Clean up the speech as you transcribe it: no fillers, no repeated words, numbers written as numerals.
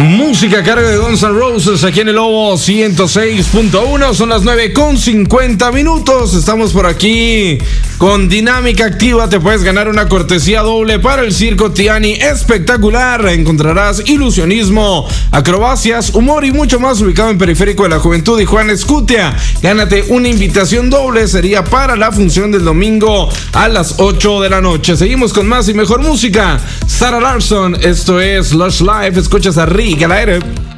Música a cargo de Guns N' Roses aquí en el Lobo 106.1. Son las 9:50. Estamos por aquí con Dinámica Activa. Te puedes ganar una cortesía doble para el Circo Tiani espectacular. Encontrarás ilusionismo, acrobacias, humor y mucho más, ubicado en Periférico de la Juventud y Juan Escutia. Gánate una invitación doble. Sería para la función del domingo a las 8 de la noche. Seguimos con más y mejor música. Sarah Larsson, esto es Lush Life. Escuchas a Rick al aire.